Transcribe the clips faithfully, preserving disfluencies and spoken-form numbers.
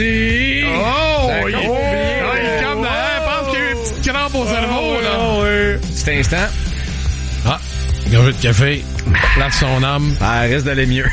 Oh! Il est comme là, je pense qu'il y a eu une petite crampe au cerveau, là. Oh, oui. Petit instant. Ah, gorgée de café, place son âme. Ah, reste d'aller mieux.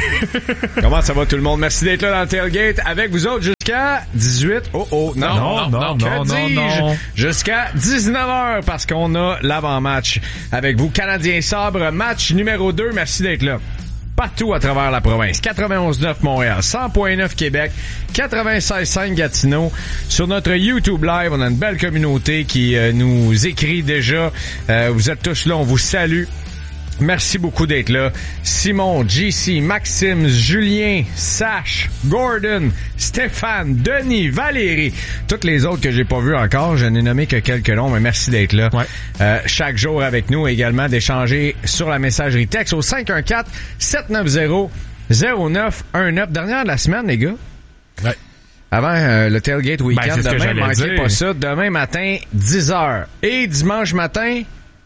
Comment ça va tout le monde? Merci d'être là dans le tailgate avec vous autres jusqu'à dix-huit. Oh oh, non, non, non, non, que non, non, dis-je? non. Jusqu'à dix-neuf heures parce qu'on a l'avant-match avec vous. Canadiens Sabre, match numéro deux. Merci d'être là. Partout à travers la province. quatre-vingt-onze neuf Montréal, cent point neuf Québec, quatre-vingt-seize cinq Gatineau. Sur notre YouTube Live, on a une belle communauté qui euh, nous écrit déjà. Euh, vous êtes tous là, on vous salue. Merci beaucoup d'être là. Simon, J C, Maxime, Julien, Sash, Gordon, Stéphane, Denis, Valérie, toutes les autres que j'ai pas vues encore. Je n'ai nommé que quelques noms, mais merci d'être là. Ouais. Euh, chaque jour avec nous également, d'échanger sur la messagerie texte au cinq un quatre sept neuf zéro zéro neuf un neuf. Dernière de la semaine, les gars. Ouais. Avant euh, le tailgate week-end, ben, demain, manquez dire. pas ça. Demain matin, dix heures. Et dimanche matin,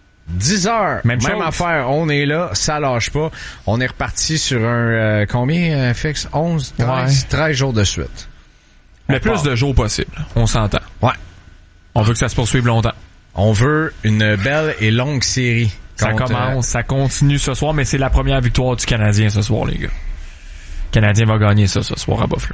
dix heures. Même, Même affaire. On est là. Ça lâche pas. On est reparti sur un... Euh, combien, euh, fixe? onze, treize, ouais. treize jours de suite. Le plus part. de jours possible. On s'entend. Ouais. On veut que ça se poursuive longtemps. On veut une belle et longue série. Ça contre, commence, euh... ça continue ce soir, mais c'est la première victoire du Canadien ce soir, les gars. Le Canadien va gagner ça ce soir à Buffalo.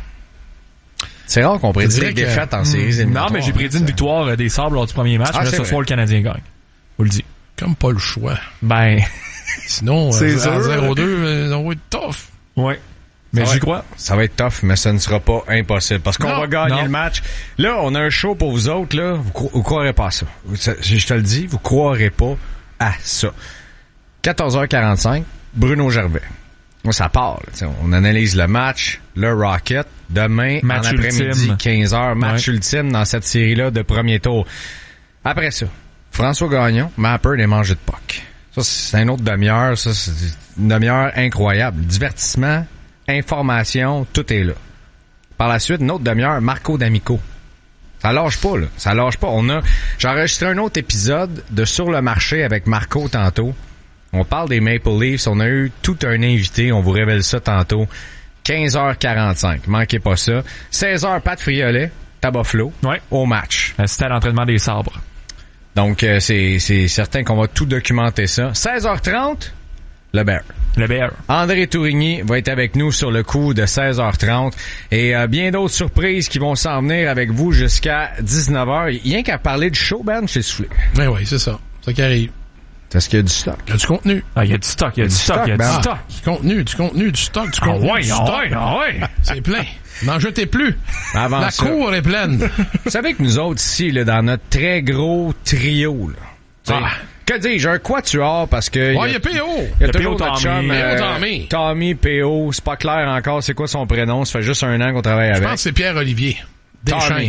C'est rare qu'on prédit des défaites en séries éliminatoires. Non, mais j'ai prédit une victoire des Sabres lors du premier match, ah, mais là, ce vrai. soir, le Canadien gagne. Vous le dites. Comme pas le choix. Ben. Sinon, c'est euh, à zéro deux, ça va être tough. Ouais. Mais j'y crois. Ça va être tough, mais ça ne sera pas impossible. Parce qu'on non, va gagner non. le match. Là, on a un show pour vous autres, là. Vous, cro- vous croirez pas à ça. Je te le dis, vous croirez pas à ça. quatorze heures quarante-cinq, Bruno Gervais. Ça part, là. On analyse le match, le Rocket. Demain, match en après-midi, ultime. quinze heures, match ouais. ultime dans cette série-là de premier tour. Après ça, François Gagnon, Mapper des mangés de puck. Ça, c'est une autre demi-heure. Ça, c'est une demi-heure incroyable. Divertissement, information, tout est là. Par la suite, une autre demi-heure, Marco D'Amico. Ça lâche pas, là. Ça lâche pas. On a, j'ai enregistré un autre épisode de Sur le marché avec Marco tantôt. On parle des Maple Leafs. On a eu tout un invité. On vous révèle ça tantôt. quinze heures quarante-cinq. Manquez pas ça. seize heures, Pat Friolet, Buffalo. Ouais. Au match. C'était à l'entraînement des Sabres. Donc, euh, c'est, c'est certain qu'on va tout documenter ça. seize heures trente, le Bear. Le Bear. André Tourigny va être avec nous sur le coup de seize heures trente. Et euh, bien d'autres surprises qui vont s'en venir avec vous jusqu'à dix-neuf heures. Rien qu'à parler du show, Ben, chez Soufflé. Ben oui, c'est ça. C'est ça qui arrive. Est-ce qu'il y a du stock? Il y a du contenu. Ah, il y a du stock, il y a du stock, il y a du ben, stock. Ah, du contenu, du contenu, du stock, du contenu. Ah ouais, du ah stock. ouais, ah ouais. C'est plein. N'en jetez plus. Avant La ça, cour est pleine. Vous savez que nous autres ici, là, dans notre très gros trio, là. Ah. Que dis-je, un quatuor, parce que... Ouais, il y a P O. Il y a toujours notre chum, euh, Tommy. Tommy, P O. C'est pas clair encore c'est quoi son prénom. Ça fait juste un an qu'on travaille avec. Je pense que c'est Pierre-Olivier. Tommy.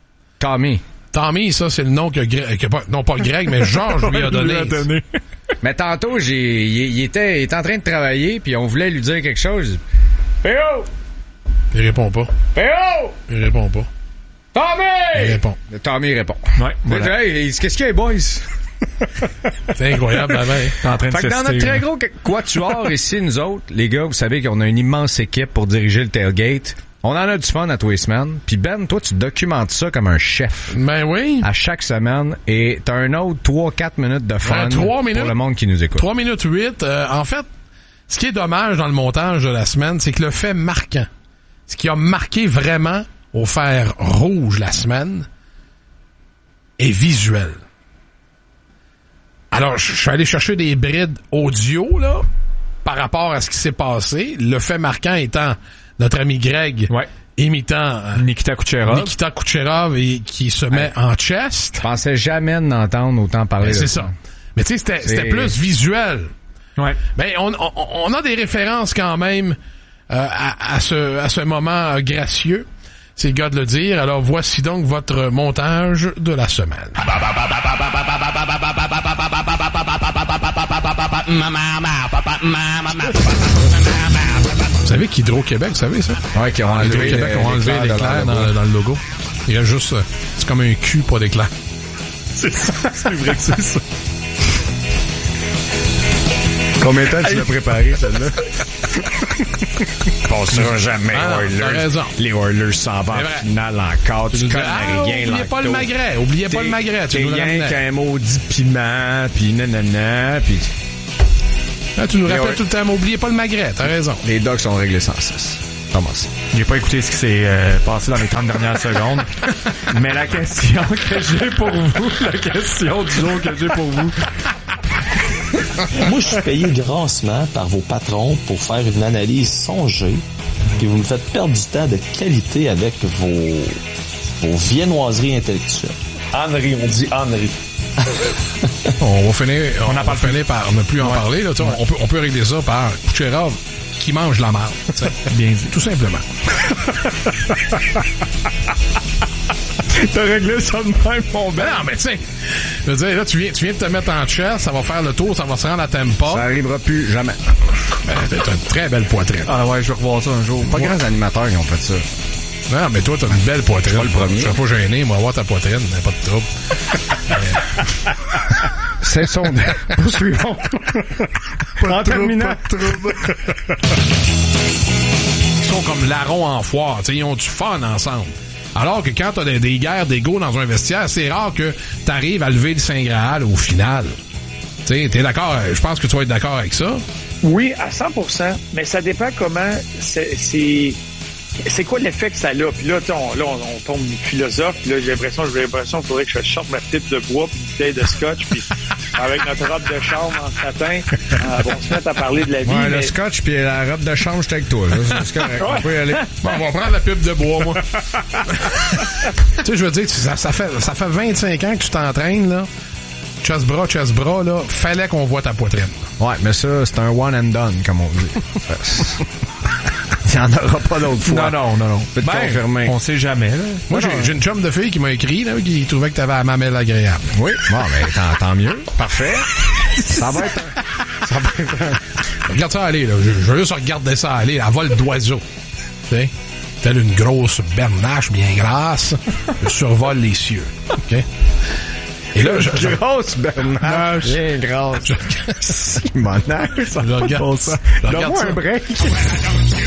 Tommy. Tommy, ça, c'est le nom que, que pas, non pas Greg, mais Georges lui a donné. lui a donné. Mais tantôt, j'ai, il, il était, il était en train de travailler, puis on voulait lui dire quelque chose. P O! Il répond pas. P O! Il répond pas. Tommy! Il répond. Tommy répond. Ouais. Voilà. Hey, qu'est-ce qu'il y a, boys? C'est incroyable, la veille. T'es en train de fait que dans notre très gros quatuor ici, nous autres, les gars, vous savez qu'on a une immense équipe pour diriger le tailgate. On en a du fun à tous les semaines. Puis Ben, toi, tu documentes ça comme un chef. Ben oui. À chaque semaine. Et t'as un autre trois quatre minutes de fun ouais, trois minutes, pour le monde qui nous écoute. trois minutes huit. Euh, en fait, ce qui est dommage dans le montage de la semaine, c'est que le fait marquant, ce qui a marqué vraiment au fer rouge la semaine, est visuel. Alors, je suis allé chercher des brides audio, là, par rapport à ce qui s'est passé. Le fait marquant étant notre ami Greg, ouais. imitant euh, Nikita Kucherov. Nikita Kucherov et qui se met ouais. en chest. Je pensais jamais d'entendre autant parler ben, de c'est ça. ça. Mais tu sais, c'était, c'était plus visuel. Ouais. Ben, on, on, on a des références quand même euh, à, à, ce, à ce moment euh, gracieux. C'est le gars de le dire. Alors, voici donc votre montage de la semaine. Vous savez qu'Hydro-Québec, vous savez ça? Ouais, qui ont enlevé Hydro-Québec ont enlevé l'éclair dans, dans, dans le logo. Il reste juste... C'est comme un cul, pas d'éclair. C'est ça. C'est vrai que c'est ça. Combien de temps tu l'as préparé, celle-là? On passera jamais, ah, Oilers. T'as raison. Les Oilers s'en vont en finale encore. Tu connais ah, rien, oubliez pas le magret. Oubliez pas le magret. Tu nous rien qu'un maudit piment, puis nanana, puis... Ah, tu nous rappelles tout le temps, mais oubliez pas le magret. T'as raison. Les Ducks sont réglés sans cesse. Thomas. J'ai pas écouté ce qui s'est euh, passé dans les trente dernières secondes. Mais la question que j'ai pour vous, la question du jour que j'ai pour vous... Moi, je suis payé grassement par vos patrons pour faire une analyse songée, puis vous me faites perdre du temps de qualité avec vos, vos viennoiseries intellectuelles. Henri, on dit Henri. on va finir, on n'a pas finir par ne plus en ouais. parler. Là, on, peut, on peut régler ça par Kucherov qui mange la marde. Bien dit. Tout simplement. T'as réglé ça de même, mon ben. Non, mais tu sais, je veux dire, là, tu viens, tu viens de te mettre en chest, ça va faire le tour, ça va se rendre à Tampa. Ça arrivera plus jamais. Ben, t'as une très belle poitrine. Ah ouais, je vais revoir ça un jour. Pas grands animateurs qui ont fait ça. Non, mais toi, t'as une belle poitrine. Pas le premier. Je serais pas gêné, moi, voir ta poitrine, mais pas de trouble. C'est son... Poursuivons. En terminant. Ils sont comme larrons en foire, tu sais, ils ont du fun ensemble. Alors que quand t'as des, des guerres d'ego dans un vestiaire, c'est rare que t'arrives à lever le Saint Graal au final. Tu sais, t'es d'accord? Je pense que tu vas être d'accord avec ça. Oui, à cent pour cent. Mais ça dépend comment c'est... c'est... C'est quoi l'effet que ça a? Puis là, on, là, on, on tombe philosophe. Puis là, j'ai l'impression, j'ai l'impression qu'il faudrait que je sorte ma pipe de bois puis une bouteille de scotch. Puis avec notre robe de chambre en satin, euh, on se met à parler de la vie. Ouais, mais... le scotch puis la robe de chambre, j'étais avec toi. Là. C'est correct. Ouais. On peut y aller. Bon, on va prendre la pipe de bois, moi. Tu sais, je veux dire, ça, ça fait, ça fait vingt-cinq ans que tu t'entraînes, là. Chest-bras, chest-bras, là. Fallait qu'on voit ta poitrine. Ouais, mais ça, c'est un one and done, comme on dit. Il n'y en aura pas d'autre fois. Non, non, non, non. Peut-être ben, confirmer. On sait jamais, là. Moi, j'ai, j'ai une chum de fille qui m'a écrit, là, qui trouvait que t'avais la mamelle agréable. Oui. Bon, ben, tant, tant mieux. Parfait. Ça va être un... Ça va être un... Regarde ça aller, là. Je, je veux juste regarder ça aller, à vol d'oiseau. Tu sais? Telle une grosse bernache bien grasse. Je survole les cieux. OK? Et là, je, je... grosse bernache. Bien grasse. Je... Simonache. Ça je regarde ça. Je regarde Donne-moi ça. un break.